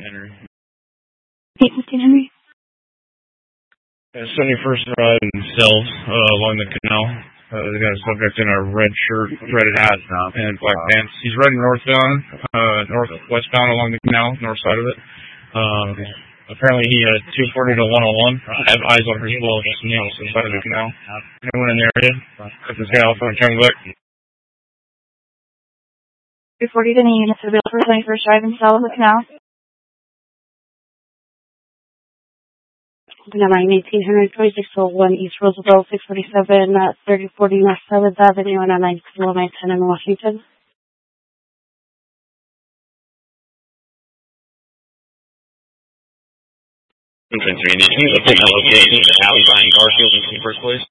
Henry. 815 Henry. 71st Drive in Sells, along the canal. They got a subject in a red shirt, red hat, and black pants. He's riding northwestbound along the canal, north side of it. Apparently he had 240 to 101. I have eyes on people just on the side of the canal. Anyone in the area? Cut this guy off on Chungbuck. 240 to any units available for 21st Drive and Sells the canal. Number 1800 2601 East Roosevelt 647 3040 North 7th Avenue and 910 in Washington. Can you update my location to the alley behind Garfield in the first place?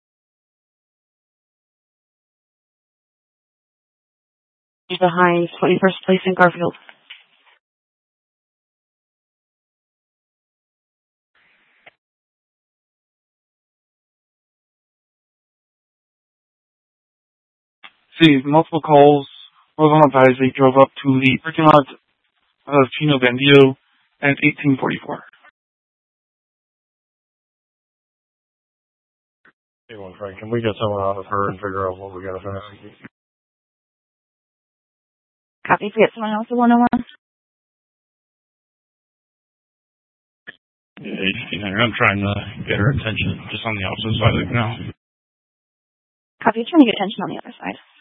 Behind 21st Place in Garfield. See, multiple calls. Was on advised they drove up to the parking lot of Chino Bandido at 1844. Hey, Frank, can we get someone out of her and figure out what we got to finish? Copy. Get someone else at 101. Yeah, I'm trying to get her attention just on the opposite side of the canal. Copy. Trying to get attention on the other side.